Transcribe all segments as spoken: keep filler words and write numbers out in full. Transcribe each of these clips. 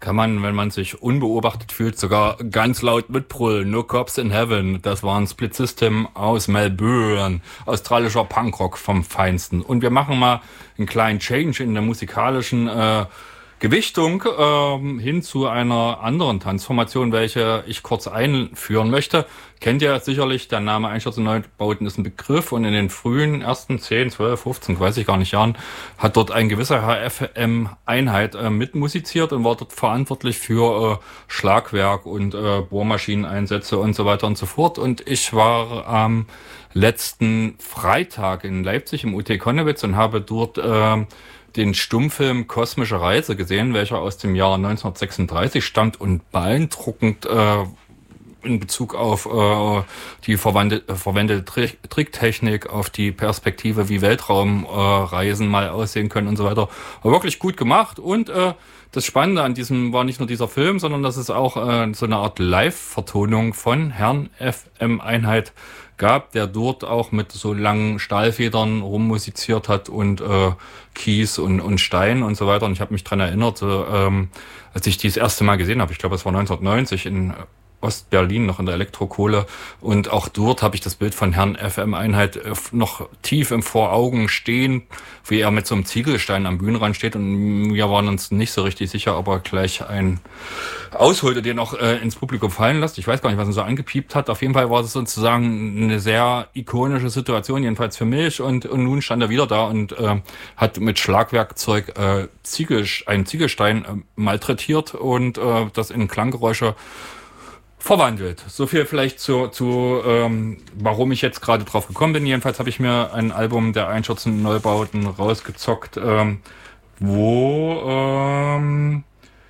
kann man, wenn man sich unbeobachtet fühlt, sogar ganz laut mitbrüllen. No Cops in Heaven. Das war ein Split System aus Melbourne. Australischer Punkrock vom Feinsten. Und wir machen mal einen kleinen Change in der musikalischen äh, Gewichtung ähm, hin zu einer anderen Transformation, welche ich kurz einführen möchte. Kennt ihr sicherlich, der Name Einsturz und Neubauten ist ein Begriff, und in den frühen ersten zehn, zwölf, fünfzehn, weiß ich gar nicht Jahren hat dort ein gewisser H F M-Einheit äh, mitmusiziert und war dort verantwortlich für äh, Schlagwerk und äh, Bohrmaschineneinsätze und so weiter und so fort. Und ich war am letzten Freitag in Leipzig im U T Konnewitz und habe dort äh, den Stummfilm Kosmische Reise gesehen, welcher aus dem Jahr neunzehnhundertsechsunddreißig stammt und beeindruckend äh, in Bezug auf äh, die verwandte, verwendete Tri- Tricktechnik, auf die Perspektive, wie Weltraumreisen äh, mal aussehen können und so weiter. War wirklich gut gemacht. Und äh, das Spannende an diesem war nicht nur dieser Film, sondern dass es auch äh, so eine Art Live-Vertonung von Herrn F M-Einheit gab, der dort auch mit so langen Stahlfedern rummusiziert hat und äh, Kies und, und Stein und so weiter. Und ich habe mich dran erinnert, so, ähm, als ich die das erste Mal gesehen habe, ich glaube, es war neunzehnhundertneunzig in Ostberlin, noch in der Elektrokohle. Und auch dort habe ich das Bild von Herrn F M-Einheit noch tief im Voraugen stehen, wie er mit so einem Ziegelstein am Bühnenrand steht. Und wir waren uns nicht so richtig sicher, ob er gleich einen ausholte, den auch äh, ins Publikum fallen lässt. Ich weiß gar nicht, was ihn so angepiept hat. Auf jeden Fall war es sozusagen eine sehr ikonische Situation, jedenfalls für mich. Und, und nun stand er wieder da und äh, hat mit Schlagwerkzeug äh, Ziegel, einen Ziegelstein äh, malträtiert und äh, das in Klanggeräusche verwandelt. So viel vielleicht zu, zu ähm, warum ich jetzt gerade drauf gekommen bin. Jedenfalls habe ich mir ein Album der einstürzenden Neubauten rausgezockt, ähm, wo ähm,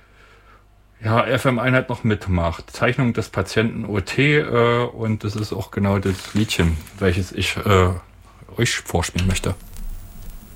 ja F M-Einheit noch mitmacht. Zeichnung des Patienten O T äh, und das ist auch genau das Liedchen, welches ich äh, euch vorspielen möchte.